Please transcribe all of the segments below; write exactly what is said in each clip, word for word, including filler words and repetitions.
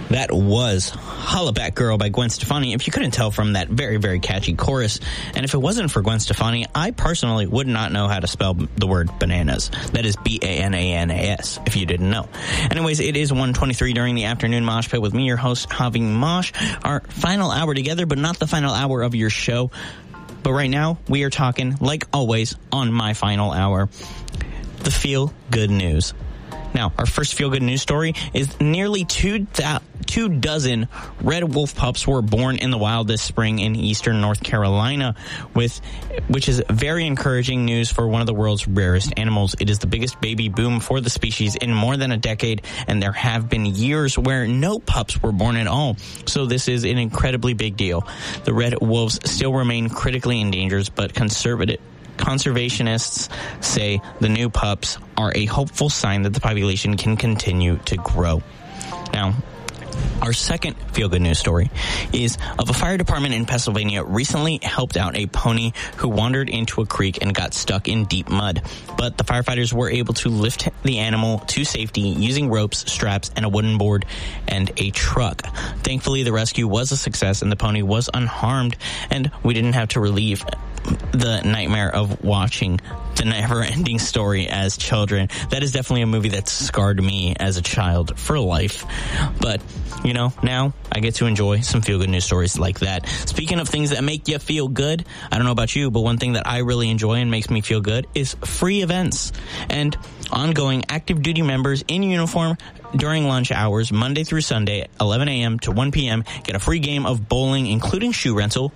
That was Hollaback Girl by Gwen Stefani, if you couldn't tell from that very, very catchy chorus. And if it wasn't for Gwen Stefani, I personally would not know how to spell the word bananas. That is B A N A N A S, if you didn't know. Anyways, it is one twenty-three during the afternoon Mosh Pit with me, your host, Javi Mosh. Our final hour together, but not the final hour of your show. But right now, we are talking, like always, on my final hour, the Feel Good News. Now, our first feel-good news story is nearly two, th- two dozen red wolf pups were born in the wild this spring in eastern North Carolina, with which is very encouraging news for one of the world's rarest animals. It is the biggest baby boom for the species in more than a decade, and there have been years where no pups were born at all. So this is an incredibly big deal. The red wolves still remain critically endangered, but conservative conservationists say the new pups are a hopeful sign that the population can continue to grow. Now, our second feel-good news story is of a fire department in Pennsylvania recently helped out a pony who wandered into a creek and got stuck in deep mud. But the firefighters were able to lift the animal to safety using ropes, straps, and a wooden board and a truck. Thankfully, the rescue was a success and the pony was unharmed, and we didn't have to relieve the nightmare of watching the never-ending story as children. That is definitely a movie that scarred me as a child for life. But, you know, now I get to enjoy some feel-good news stories like that. Speaking of things that make you feel good, I don't know about you, but one thing that I really enjoy and makes me feel good is free events. And ongoing active duty members in uniform during lunch hours, Monday through Sunday, eleven a.m. to one p.m., get a free game of bowling, including shoe rental,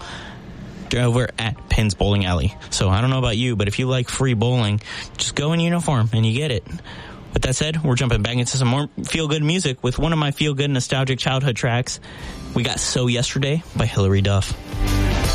over at Penn's Bowling Alley. So I don't know about you, but if you like free bowling, just go in uniform and you get it. With that said, we're jumping back into some more feel-good music with one of my feel-good nostalgic childhood tracks. We got So Yesterday by Hilary Duff.